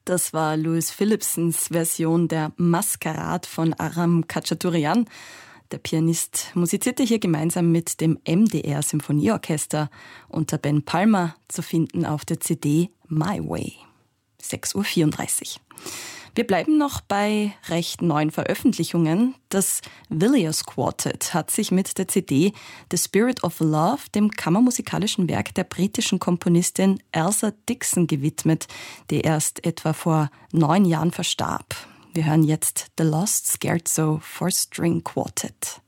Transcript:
Das war Louis Phillipsons Version der Maskerade von Aram Khachaturian. Der Pianist musizierte hier gemeinsam mit dem MDR Symphonieorchester unter Ben Palmer, zu finden auf der CD My Way. 6:34 Uhr. Wir bleiben noch bei recht neuen Veröffentlichungen. Das Villiers Quartet hat sich mit der CD The Spirit of Love, dem kammermusikalischen Werk der britischen Komponistin Elsa Dixon, gewidmet, die erst etwa vor 9 Jahren verstarb. Wir hören jetzt The Lost Scherzo for String Quartet.